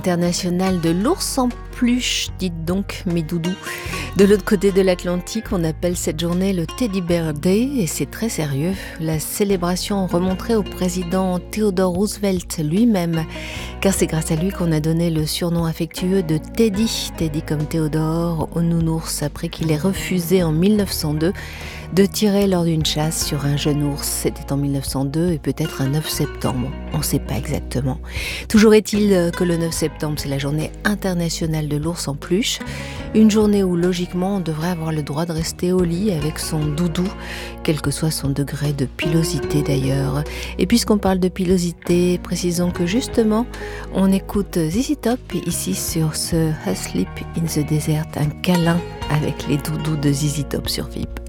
International de l'ours en peluche, dites donc mes doudous. De l'autre côté de l'Atlantique, on appelle cette journée le Teddy Bear Day et c'est très sérieux. La célébration remonterait au président Theodore Roosevelt lui-même, car c'est grâce à lui qu'on a donné le surnom affectueux de Teddy, Teddy comme Théodore, au nounours, après qu'il ait refusé en 1902 de tirer lors d'une chasse sur un jeune ours. C'était en 1902 et peut-être un 9 septembre, on ne sait pas exactement. Toujours est-il que le 9 septembre, c'est la journée internationale de l'ours en peluche, une journée où logiquement on devrait avoir le droit de rester au lit avec son doudou, quel que soit son degré de pilosité d'ailleurs. Et puisqu'on parle de pilosité, précisons que justement on écoute ZZ Top ici sur ce Asleep in the Desert, un câlin avec les doudous de ZZ Top sur VIP.